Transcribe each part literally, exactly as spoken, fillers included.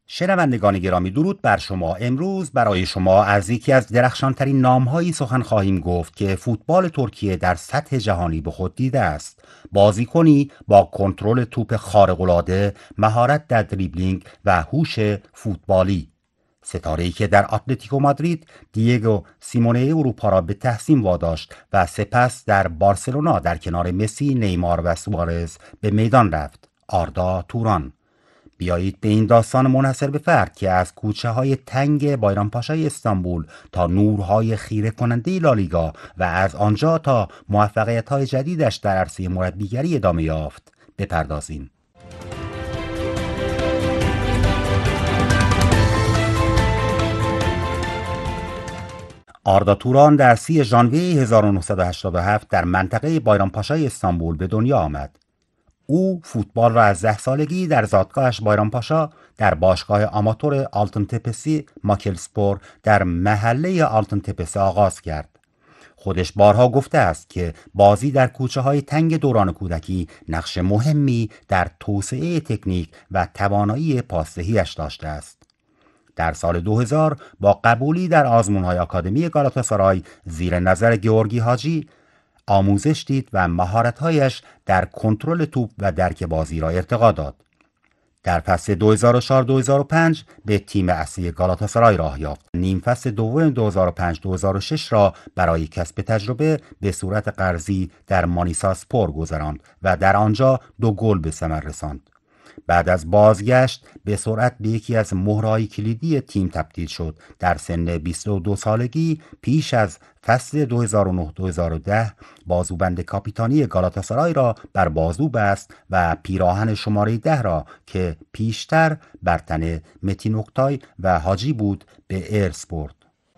شنوندگان گرامی، درود بر شما. امروز برای شما از یکی از درخشانترین نامهایی سخن خواهیم گفت که فوتبال ترکیه در سطح جهانی به خود دیده است. بازیکنی با کنترل توپ خارق‌العاده، مهارت در دریبلینگ و هوش فوتبالی. ستاره‌ای که در اتلتیکو مادرید دیگو سیمونه اروپا را به تحسین واداشت و سپس در بارسلونا در کنار مسی، نیمار و سوارز به میدان رفت. آردا توران. بیایید به این داستان منحصر به فرد که از کوچه های تنگ بایرامپاشای استانبول تا نورهای خیره کننده لالیگا و از آنجا تا موفقیت های جدیدش در عرصه مربیگری ادامه یافت بپردازیم. آردا توران در سی ژانویه هزار و نهصد و هشتاد و هفت در منطقه بایرامپاشای استانبول به دنیا آمد. او فوتبال را از ده سالگی در زادگاهش بایرامپاشا در باشگاه آماتور آلتن تپسی ماکلسپور در محله آلتن تپسی آغاز کرد. خودش بارها گفته است که بازی در کوچه های تنگ دوران کودکی نقش مهمی در توسعه تکنیک و توانایی پاسدهی‌اش داشته است. در سال دو هزار با قبولی در آزمون‌های آکادمی گالاتاسارای زیر نظر گیورگی حاجی آموزش دید و مهارت‌هایش در کنترل توپ و درک بازی را ارتقا داد. در فصل دو هزار و چهار دو هزار و پنج به تیم اصلی گالاتاسارای راه یافت. نیم فصل دوم دو هزار و پنج دو هزار و شش را برای کسب تجربه به صورت قرضی در مانیساسپور گذراند و در آنجا دو گل به ثمر رساند. بعد از بازگشت به سرعت به یکی از مهرهای کلیدی تیم تبدیل شد. در سن بیست و دو سالگی پیش از فصل دو هزار و نه دو هزار و ده بازوبند کاپیتانی گالاتاسارای را بر بازو بست و پیراهن شماره ده را که پیشتر بر تن متین اوکتای و حاجی بود به ارث برد.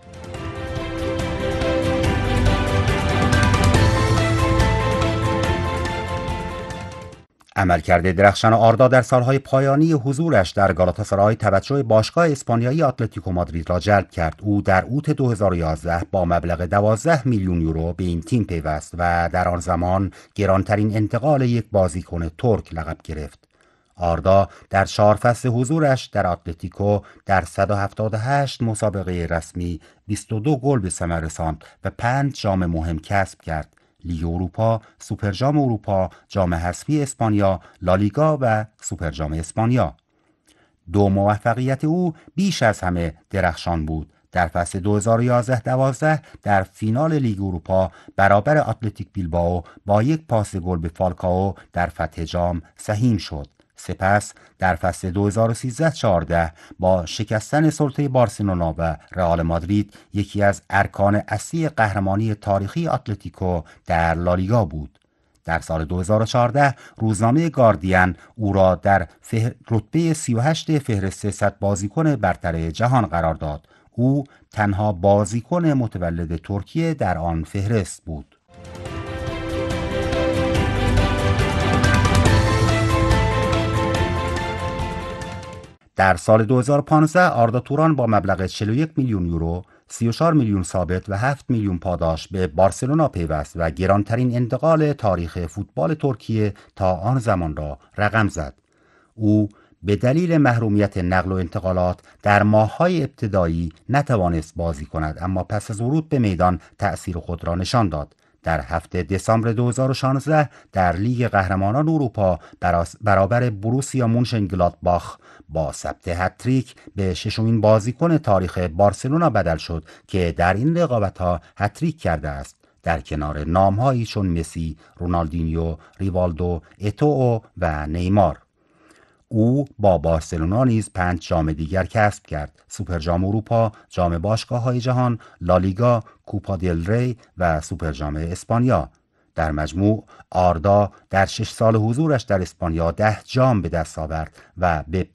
عملکرد درخشان آردا در سالهای پایانی حضورش در گالاتاسارای توجه باشگاه اسپانیایی اتلتیکو مادرید را جلب کرد. او در اوت دو هزار و یازده با مبلغ دوازده میلیون یورو به این تیم پیوست و در آن زمان گرانترین انتقال یک بازیکن ترک لقب گرفت. آردا در چهار فصل حضورش در اتلتیکو در صد و هفتاد و هشت مسابقه رسمی بیست و دو گل به ثمر رساند و پنج جام مهم کسب کرد: لیگ اروپا، سوپرجام اروپا، جام حذفی اسپانیا، لالیگا و سوپرجام اسپانیا. دو موفقیت او بیش از همه درخشان بود. در فصل دو هزار و یازده دوازده در فینال لیگ اروپا برابر اتلتیک بیلبائو با یک پاس گل به فالکائو در فتح جام سهیم شد. سپس در فصل دو هزار و سیزده چهارده با شکستن سلطه بارسلونا و رئال مادرید یکی از ارکان اصلی قهرمانی تاریخی اتلتیکو در لالیگا بود. در سال دو هزار و چهارده روزنامه گاردین او را در فهر... رتبه سی و هشت فهرست صد بازیکن برتر جهان قرار داد. او تنها بازیکن متولد ترکیه در آن فهرست بود. در سال دو هزار و پانزده آردا توران با مبلغ چهل و یک میلیون یورو، سی و چهار میلیون ثابت و هفت میلیون پاداش به بارسلونا پیوست و گرانترین انتقال تاریخ فوتبال ترکیه تا آن زمان را رقم زد. او به دلیل محرومیت نقل و انتقالات در ماه‌های ابتدایی نتوانست بازی کند، اما پس از ورود به میدان تأثیر خود را نشان داد. در هفته دسامبر دو هزار و شانزده در لیگ قهرمانان اروپا برابر بروسیا مونشنگلادباخ با ثبت هتریک به ششمین بازیکن تاریخ بارسلونا بدل شد که در این رقابت‌ها هتریک کرده است، در کنار نام‌هایی چون مسی، رونالدینیو، ریوالدو، ایتو و نیمار. او با بارسلونا نیز پنج جام دیگر کسب کرد: سوپرجام اروپا، جام باشگاه‌های جهان، لالیگا، کوپا دل ری و سوپرجام اسپانیا. در مجموع آردا در شش سال حضورش در اسپانیا ده جام به دست آورد و به